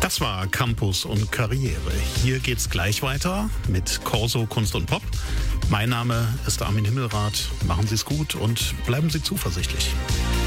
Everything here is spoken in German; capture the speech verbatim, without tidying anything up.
Das war Campus und Karriere. Hier geht's gleich weiter mit Corso Kunst und Pop. Mein Name ist Armin Himmelrath. Machen Sie es gut und bleiben Sie zuversichtlich.